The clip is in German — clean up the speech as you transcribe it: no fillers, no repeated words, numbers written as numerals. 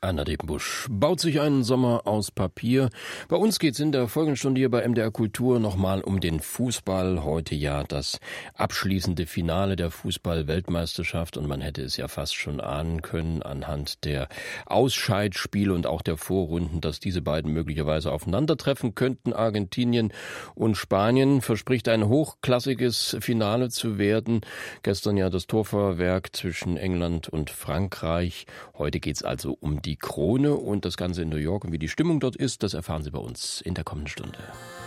Anna Depenbusch baut sich einen Sommer aus Papier. Bei uns geht's in der folgenden Stunde hier bei MDR Kultur nochmal um den Fußball. Heute ja das abschließende Finale der Fußball-Weltmeisterschaft und man hätte es ja fast schon ahnen können anhand der Ausscheidsspiele und auch der Vorrunden, dass diese beiden möglicherweise aufeinandertreffen könnten. Argentinien und Spanien verspricht ein hochklassiges Finale zu werden. Gestern ja das Torfeuerwerk zwischen England und Frankreich. Heute geht's also um die Krone und das Ganze in New York und wie die Stimmung dort ist, das erfahren Sie bei uns in der kommenden Stunde.